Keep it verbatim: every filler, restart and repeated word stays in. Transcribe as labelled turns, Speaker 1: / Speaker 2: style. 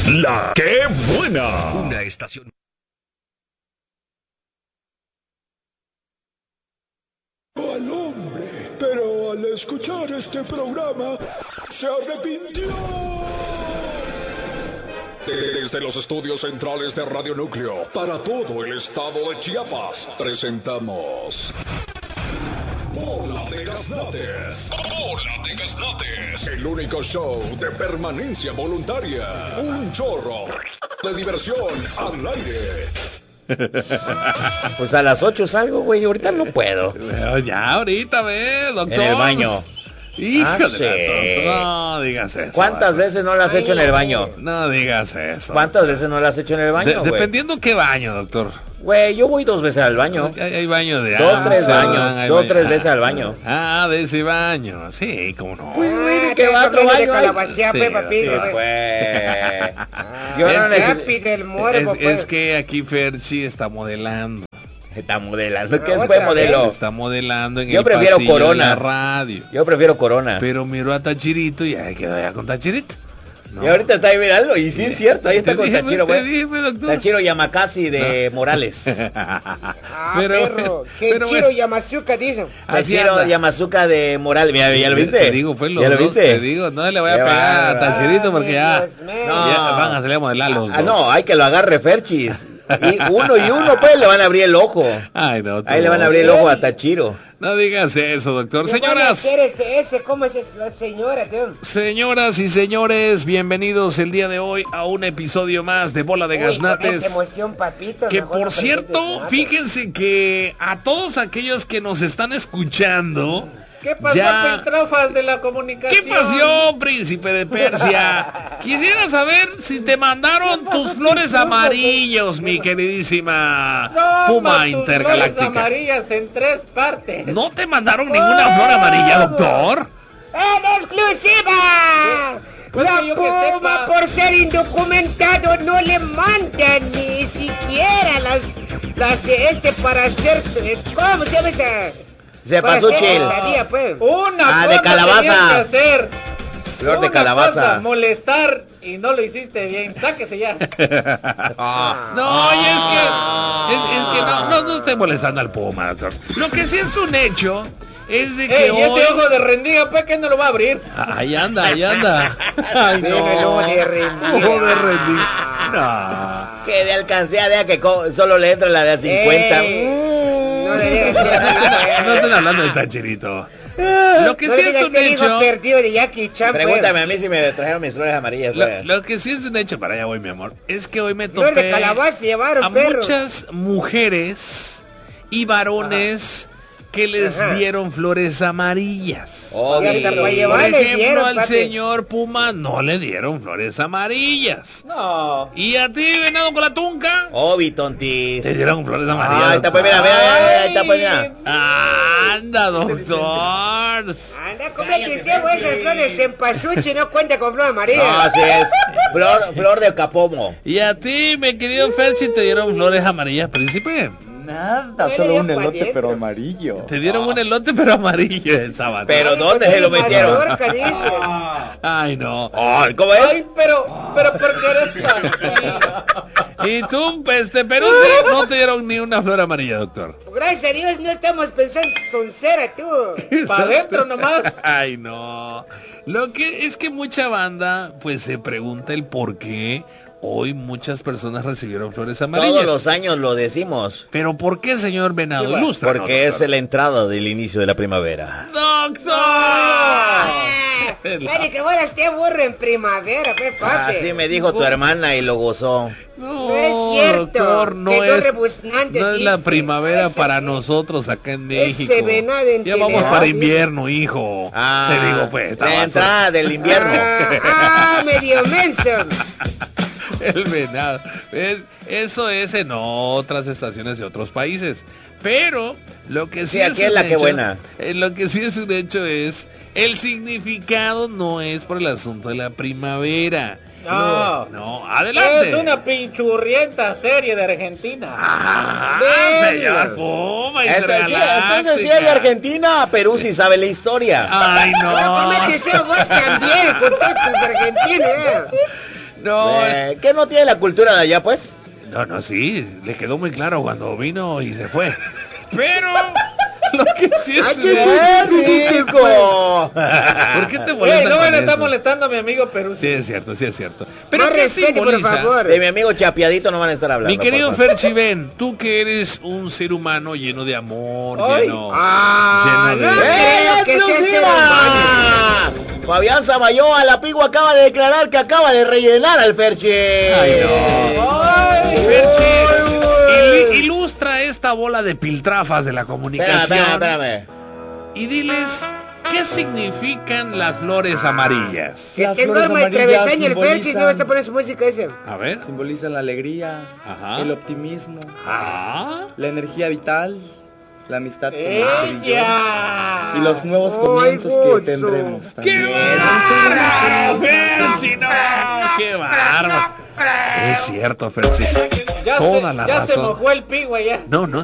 Speaker 1: La que buena. Una estación.
Speaker 2: Al hombre, pero al escuchar este programa se arrepintió. Desde los estudios centrales de Radio Núcleo para todo el estado de Chiapas presentamos Bola de Gaznates. Bola de Gaznates, el único show de permanencia voluntaria. Un chorro de diversión al aire.
Speaker 3: Pues a las ocho salgo, güey, ahorita no puedo.
Speaker 4: Ya, ahorita, ve, doctor.
Speaker 3: En el baño.
Speaker 4: Hijo
Speaker 3: Ah,
Speaker 4: de
Speaker 3: sí.
Speaker 4: la tos, no digas eso.
Speaker 3: ¿Cuántas
Speaker 4: güey.
Speaker 3: veces no lo has hecho en el baño?
Speaker 4: No digas eso.
Speaker 3: ¿Cuántas veces no lo has hecho en el
Speaker 4: De-
Speaker 3: baño, güey?
Speaker 4: dependiendo qué baño, doctor.
Speaker 3: Güey, yo voy dos veces al baño.
Speaker 4: Hay, hay baño de
Speaker 3: Dos, tres
Speaker 4: agua,
Speaker 3: baños,
Speaker 4: hay
Speaker 3: dos,
Speaker 4: baño-
Speaker 3: tres veces
Speaker 4: ah,
Speaker 3: al baño.
Speaker 4: Ah, de ese baño. Sí, cómo no.
Speaker 3: Pues, güey,
Speaker 5: Ah,
Speaker 3: que va a otro
Speaker 5: de
Speaker 3: baño.
Speaker 5: calabacea,
Speaker 4: Sí,
Speaker 5: pe, papi,
Speaker 4: sí,
Speaker 5: güey.
Speaker 3: Pues.
Speaker 5: Ah,
Speaker 3: Yo no
Speaker 5: es
Speaker 3: necesito-
Speaker 5: rápido el muerto,
Speaker 4: Es,
Speaker 5: pues.
Speaker 4: es que aquí Ferchi está modelando.
Speaker 3: Está modelando. ¿Qué
Speaker 5: Ah,
Speaker 3: es
Speaker 5: otra
Speaker 3: buen
Speaker 5: vez.
Speaker 3: modelo?
Speaker 4: Está modelando en
Speaker 3: Yo
Speaker 4: el
Speaker 3: prefiero
Speaker 4: pasillo
Speaker 3: Corona.
Speaker 4: de la radio.
Speaker 3: Yo prefiero Corona.
Speaker 4: Pero miró a Tachirito y ya quedó ya con Tachirito. No.
Speaker 3: Y ahorita está ahí mirando, y sí es cierto, ahí está
Speaker 4: Te
Speaker 3: con
Speaker 4: dije,
Speaker 3: Tachiro,
Speaker 4: te
Speaker 3: güey.
Speaker 4: dije, doctor.
Speaker 3: Tachiro Yamakasi de Morales.
Speaker 5: Ah,
Speaker 4: Pero-
Speaker 5: perro. Que
Speaker 4: pero
Speaker 5: Chiro
Speaker 4: bueno.
Speaker 5: Yamazuka dice.
Speaker 4: Así
Speaker 3: Tachiro
Speaker 4: anda.
Speaker 3: Yamazuka de Morales. Mira, ¿ya lo viste?
Speaker 4: Te digo, fue los
Speaker 3: ¿Ya lo
Speaker 4: dos,
Speaker 3: viste?
Speaker 4: te digo, no le voy a
Speaker 3: Qué
Speaker 4: pegar a
Speaker 3: bárbaro.
Speaker 4: Tachirito porque ya,
Speaker 5: Dios mío.
Speaker 4: ya van a salir a modelar los
Speaker 3: Ah,
Speaker 4: dos.
Speaker 3: no, hay que lo agarre Ferchis. Y uno y uno, pues, le van a abrir el ojo.
Speaker 4: Ay, no,
Speaker 3: Ahí
Speaker 4: tú.
Speaker 3: le van a abrir el ojo a Tachiro.
Speaker 4: No digas eso, doctor.
Speaker 5: ¿Qué van a
Speaker 4: Señoras,
Speaker 5: hacer este, ese? ¿Cómo es ese- la señora, tío?
Speaker 4: señoras y señores, bienvenidos el día de hoy a un episodio más de Bola de
Speaker 5: Uy, con
Speaker 4: Gaznates.
Speaker 5: esta emoción, papito.
Speaker 4: Que
Speaker 5: mejor no
Speaker 4: por cierto,
Speaker 5: presentes nada.
Speaker 4: fíjense que a todos aquellos que nos están escuchando,
Speaker 6: ¿Qué pasó,
Speaker 4: ya...
Speaker 6: Piltrofas de la comunicación?
Speaker 4: ¿Qué pasó, príncipe de Persia? Quisiera saber si te mandaron tus flores amarillos, mi queridísima
Speaker 6: Toma
Speaker 4: Puma
Speaker 6: tus flores
Speaker 4: Intergaláctica.
Speaker 6: amarillas en tres partes.
Speaker 4: ¿No te mandaron ninguna flor amarilla, doctor?
Speaker 5: ¡En exclusiva!
Speaker 6: Pues
Speaker 5: La
Speaker 6: que yo que
Speaker 5: Puma,
Speaker 6: sepa.
Speaker 5: por ser indocumentado, no le mandan ni siquiera las, las de este para hacer... eh, ¿Cómo se llama esa?
Speaker 3: Se
Speaker 5: Para
Speaker 3: pasó
Speaker 5: hacer
Speaker 3: chill.
Speaker 5: quesadilla, pues.
Speaker 6: Una
Speaker 3: Ah, de
Speaker 6: cosa
Speaker 3: calabaza.
Speaker 6: tenías que hacer.
Speaker 3: Flor de
Speaker 6: Una
Speaker 3: calabaza.
Speaker 6: cosa, molestar y no lo hiciste bien. Sáquese ya.
Speaker 3: Ah.
Speaker 4: No, y es que, es, es que no, no, no estoy molestando al Puma, doctor. Lo que sí es un hecho es de que
Speaker 6: Ey, y
Speaker 4: hoy...
Speaker 6: ese ojo de rendiga, pues, que no lo va a abrir.
Speaker 4: Ahí anda, ahí anda. Ay,
Speaker 5: Mira el
Speaker 4: no.
Speaker 5: ojo de rendiga.
Speaker 4: Ojo de rendiga. No.
Speaker 3: Que de alcancea, vea que co- solo le entra la de a cincuenta.
Speaker 5: Ey, no le digas que-
Speaker 4: No están hablando de Tachirito. Lo que
Speaker 5: No
Speaker 4: sí
Speaker 5: le
Speaker 4: es
Speaker 5: digas
Speaker 4: un
Speaker 5: que el hijo
Speaker 4: hecho...
Speaker 5: perdido de Jackie Chan, pues.
Speaker 3: Pregúntame a mí si me trajeron mis flores amarillas, güey.
Speaker 4: Lo, lo que sí es un hecho, para allá voy, mi amor, es que hoy me
Speaker 5: Flor de
Speaker 4: topé
Speaker 5: calabaza llevaron,
Speaker 4: a
Speaker 5: perro.
Speaker 4: muchas mujeres y varones que les
Speaker 5: Ajá.
Speaker 4: dieron flores amarillas.
Speaker 3: Oh,
Speaker 5: Y hasta
Speaker 3: sí.
Speaker 5: para
Speaker 4: Por
Speaker 5: llevar le
Speaker 4: ejemplo,
Speaker 5: dieron,
Speaker 4: al
Speaker 5: papi.
Speaker 4: señor Puma no le dieron flores amarillas.
Speaker 6: No.
Speaker 4: ¿Y a ti, venado con la tunca?
Speaker 3: Obi, tontis.
Speaker 4: Te dieron flores amarillas.
Speaker 3: Ahí está, pues mira, mira, mira, ahí está, pues mira.
Speaker 4: Anda, doctor.
Speaker 5: Anda, cómprate esas flores en pasuche, no cuenta con flor amarilla.
Speaker 3: No, así es. Flor, flor de capomo.
Speaker 4: ¿Y a ti, mi querido Ferchi, te dieron flores amarillas, príncipe?
Speaker 7: Nada,
Speaker 5: Huele
Speaker 7: solo
Speaker 5: ya
Speaker 7: un
Speaker 5: pa'
Speaker 7: elote
Speaker 5: dentro.
Speaker 7: pero amarillo.
Speaker 4: Te dieron un elote pero amarillo el sábado.
Speaker 3: Pero ¿dónde se lo metieron?
Speaker 5: Mazorca, dice.
Speaker 4: Ay, no.
Speaker 3: Ay, ¿cómo es?
Speaker 6: Ay, pero, pero, ¿por qué eres así?
Speaker 4: Y tú, este, pero sí, no te dieron ni una flor amarilla, doctor.
Speaker 5: Gracias a Dios no estamos pensando soncera, tú.
Speaker 6: Pa' adentro nomás.
Speaker 4: Ay, no. Lo que es que mucha banda, pues, se pregunta el por qué hoy muchas personas recibieron flores amarillas.
Speaker 3: Todos los años lo decimos.
Speaker 4: Pero ¿por qué, señor Venado? Ilustra,
Speaker 3: Porque es la entrada del inicio de la primavera.
Speaker 4: ¡Doctor!
Speaker 5: Ay, que bueno, esté burro en primavera, pues, papi.
Speaker 3: Así me dijo tu hermana y lo gozó.
Speaker 4: No,
Speaker 5: No es cierto.
Speaker 4: doctor, no
Speaker 5: Quedó
Speaker 4: es,
Speaker 5: rebuznante,
Speaker 4: no es la
Speaker 5: dice.
Speaker 4: primavera
Speaker 5: Ese-
Speaker 4: para nosotros acá en México.
Speaker 5: ese venado en
Speaker 4: Ya vamos
Speaker 5: Televisa.
Speaker 4: para invierno, hijo.
Speaker 3: Ah,
Speaker 4: Te digo, pues,
Speaker 3: la
Speaker 4: estaba
Speaker 3: entrada del invierno.
Speaker 5: Ah, ah, medio menso.
Speaker 4: el venado. ¿Ves? Eso es en otras estaciones de otros países. Pero lo que sí,
Speaker 3: Sí, aquí es
Speaker 4: un
Speaker 3: la que
Speaker 4: hecho,
Speaker 3: buena.
Speaker 4: eh, lo que sí es un hecho es el significado no es por el asunto de la primavera.
Speaker 6: No.
Speaker 4: No, adelante.
Speaker 6: Es una pinchurrienta serie de Argentina.
Speaker 4: Ah,
Speaker 5: Venga.
Speaker 4: señor Puma
Speaker 3: Entonces, sí,
Speaker 4: Intergaláctica.
Speaker 3: entonces sí es de Argentina, Perú sí sabe la historia.
Speaker 4: Ay,
Speaker 5: No,
Speaker 4: no.
Speaker 5: cómete ese vos también, con todos tus argentinos, eh.
Speaker 4: No,
Speaker 3: Eh, ¿Qué no tiene la cultura de allá, pues?
Speaker 4: no, no, sí, le quedó muy claro cuando vino y se fue. Pero lo que sí es...
Speaker 3: ¡Ay, qué rico!
Speaker 4: ¿Por qué te
Speaker 6: Ey,
Speaker 4: molesta
Speaker 6: no
Speaker 4: con
Speaker 6: me está
Speaker 4: eso?
Speaker 6: molestando a mi amigo Perú.
Speaker 4: Sí, es cierto, sí es cierto. Pero
Speaker 5: Más
Speaker 4: ¿qué
Speaker 5: respeto, por
Speaker 4: simboliza?
Speaker 5: favor.
Speaker 3: De mi amigo Chapiadito no van a estar hablando.
Speaker 4: Mi querido
Speaker 3: por favor.
Speaker 4: Ferchi, ven, tú que eres un ser humano lleno de amor,
Speaker 6: Ay.
Speaker 4: lleno...
Speaker 5: Ah,
Speaker 4: lleno de-
Speaker 5: no creo que sea ser humano.
Speaker 3: ¡Exclusiva! Fabián Samayoa, la Pigua, acaba de declarar que acaba de rellenar al Ferchi.
Speaker 4: Ay, no.
Speaker 6: Ay,
Speaker 4: Ferchi,
Speaker 3: Ay,
Speaker 4: il- ilustra esta bola de piltrafas de la
Speaker 3: Espérame,
Speaker 4: comunicación
Speaker 3: espérame, espérame.
Speaker 4: y diles qué significan las flores amarillas.
Speaker 5: Que
Speaker 7: Las
Speaker 5: te
Speaker 7: flores
Speaker 5: duerma el
Speaker 7: amarillas
Speaker 5: travesaño el
Speaker 7: simbolizan-
Speaker 5: Ferchis, no me está poniendo su música ese.
Speaker 4: A ver.
Speaker 7: Simbolizan la alegría,
Speaker 4: Ajá.
Speaker 7: el optimismo,
Speaker 4: Ah.
Speaker 7: la energía vital, la amistad con el exterior
Speaker 6: ¡Ella!
Speaker 7: y los nuevos
Speaker 5: Ay,
Speaker 7: comienzos
Speaker 5: Gutsu.
Speaker 7: que tendremos
Speaker 4: ¡Qué
Speaker 7: también.
Speaker 4: bárbaro, Ferchi! ¡No! ¡Qué bárbaro! Es cierto, Ferchi.
Speaker 6: Ya,
Speaker 4: Toda
Speaker 6: se,
Speaker 4: la
Speaker 6: ya se
Speaker 4: razón.
Speaker 6: mojó el pigua ya.
Speaker 4: No, no.